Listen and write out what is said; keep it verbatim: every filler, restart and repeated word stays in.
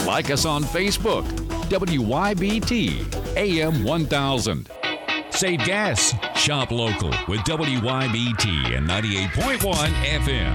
Like us on Facebook. W Y B T A M one thousand. Save gas. Shop local with W Y B T and ninety-eight point one F M.